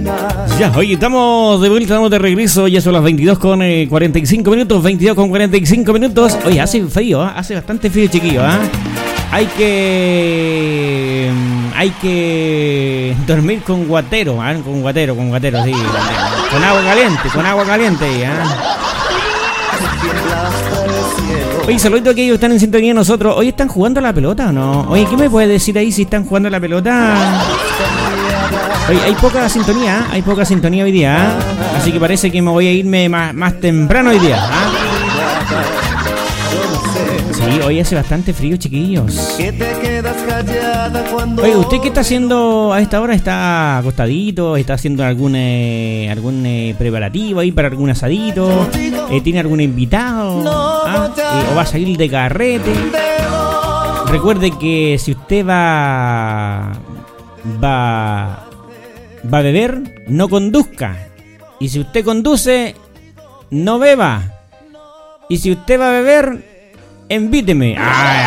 Ya, oye, estamos de vuelta, estamos de regreso. Ya son las 22:45 minutos. 22:45 minutos. Oye, hace frío, hace bastante frío, chiquillo. Hay que dormir con guatero, con guatero, sí. Con agua caliente. Oye, saludos a aquellos que están en sintonía de nosotros. ¿Hoy están jugando a la pelota o no? Oye, ¿qué me puedes decir ahí si están jugando a la pelota? Oye, hay poca sintonía hoy día, así que parece que me voy a irme más temprano hoy día. Sí, hoy hace bastante frío, chiquillos. Oye, ¿usted qué está haciendo a esta hora? ¿Está acostadito? ¿Está haciendo algún preparativo ahí para algún asadito? ¿Tiene algún invitado? ¿O va a salir de carrete? Recuerde que si usted va a beber, no conduzca. Y si usted conduce, no beba. Y si usted va a beber, invíteme.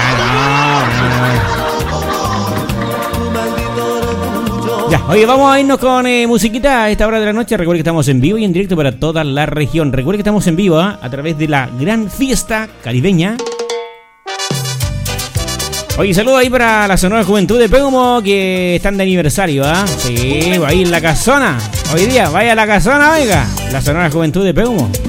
Ya, oye, vamos a irnos con musiquita a esta hora de la noche. Recuerde que estamos en vivo y en directo para toda la región. Recuerde que estamos en vivo a través de la gran fiesta caribeña. Oye, saludos ahí para la Sonora Juventud de Pégumo, que están de aniversario, Sí, ahí en la casona. Hoy día, vaya a la casona, oiga. La Sonora Juventud de Pégumo.